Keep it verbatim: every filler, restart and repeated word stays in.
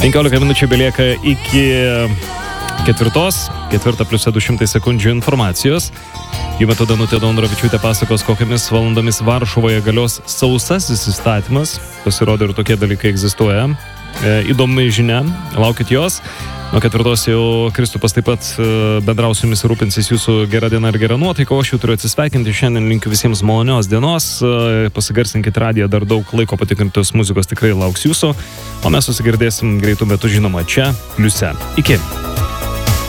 penkiolika minučių belieka iki ketvirtos, ketvirta pliusė du šimtai sekundžių informacijos. Jų metu Danutė Dondrovičiūtė pasakos, kokiamis valandomis Varšuvoje galios sausasis įstatymas. Pasirodo ir tokie dalykai egzistuoja. E, įdomi žinia, laukit jos. Nuo ketvirtos jau Kristupas taip pat bendraus su jumis rūpinsis jūsų gera diena ir gera nuotaika, o aš jau turiu atsisveikinti. Šiandien linkiu visiems malonios dienos. Pasigarsinkit radiją, dar daug laiko patikrintos muzikos tikrai lauks jūsų. O mes susigirdėsim greitų metų, žinoma, čia Pliuse. Iki.